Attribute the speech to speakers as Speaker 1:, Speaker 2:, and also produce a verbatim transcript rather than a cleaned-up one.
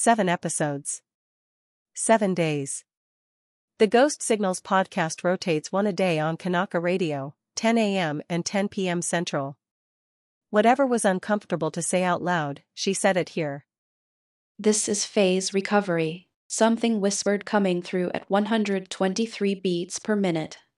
Speaker 1: Seven episodes. Seven days. The Ghost Signals podcast rotates one a day on Kanaka Radio, ten a m and ten p m Central. Whatever was uncomfortable to say out loud, she said it here.
Speaker 2: This is phase recovery, something whispered coming through at one hundred twenty-three beats per minute.